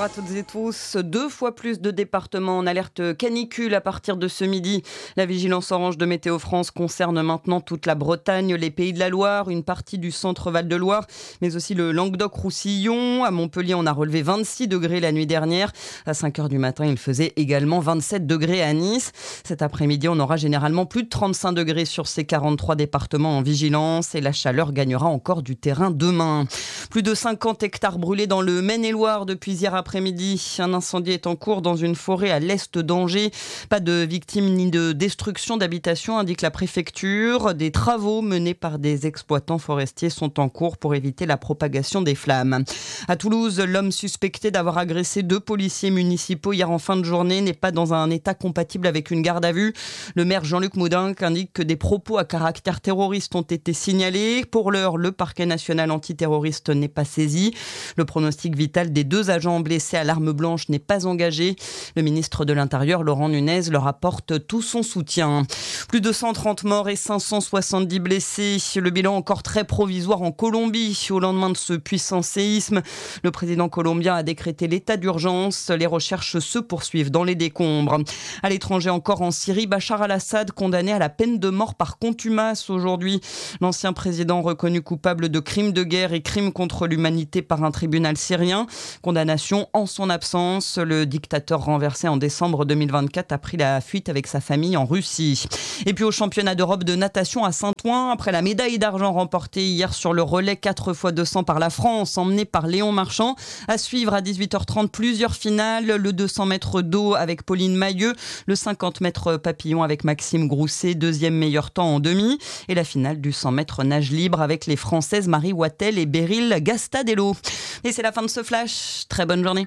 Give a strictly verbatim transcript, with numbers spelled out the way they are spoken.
à toutes et tous. Deux fois plus de départements en alerte canicule à partir de ce midi. La vigilance orange de Météo France concerne maintenant toute la Bretagne, les Pays de la Loire, une partie du centre Val-de-Loire, mais aussi le Languedoc-Roussillon. À Montpellier, on a relevé vingt-six degrés la nuit dernière. À cinq heures du matin, il faisait également vingt-sept degrés à Nice. Cet après-midi, on aura généralement plus de trente-cinq degrés sur ces quarante-trois départements en vigilance et la chaleur gagnera encore du terrain demain. Plus de cinquante hectares brûlés dans le Maine-et-Loire depuis hier après-midi. Un incendie est en cours dans une forêt à l'est d'Angers. Pas de victimes ni de destruction d'habitations, indique la préfecture. Des travaux menés par des exploitants forestiers sont en cours pour éviter la propagation des flammes. À Toulouse, l'homme suspecté d'avoir agressé deux policiers municipaux hier en fin de journée n'est pas dans un état compatible avec une garde à vue. Le maire Jean-Luc Moudinque indique que des propos à caractère terroriste ont été signalés. Pour l'heure, le parquet national antiterroriste n'est pas saisi. Le pronostic vital des deux agents blessés à l'arme blanche n'est pas engagé. Le ministre de l'Intérieur, Laurent Nunez, leur apporte tout son soutien. Plus de cent trente morts et cinq cent soixante-dix blessés. Le bilan encore très provisoire en Colombie. Au lendemain de ce puissant séisme, le président colombien a décrété l'état d'urgence. Les recherches se poursuivent dans les décombres. À l'étranger encore en Syrie, Bachar al-Assad condamné à la peine de mort par contumace aujourd'hui. L'ancien président reconnu coupable de crimes de guerre et crimes contre l'humanité par un tribunal syrien. Condamnation en son absence. Le dictateur renversé en décembre deux mille vingt-quatre a pris la fuite avec sa famille en Russie. Et puis au championnat d'Europe de natation à Saint-Ouen, après la médaille d'argent remportée hier sur le relais quatre fois deux cents par la France, emmenée par Léon Marchand. À suivre à dix-huit heures trente plusieurs finales. Le deux cents mètres d'eau avec Pauline Mailleux. Le cinquante mètres papillon avec Maxime Grousset, deuxième meilleur temps en demi. Et la finale du cent mètres nage libre avec les Françaises Marie Wattel et Beryl Gastadello. Et c'est la fin de ce flash. Très bonne journée.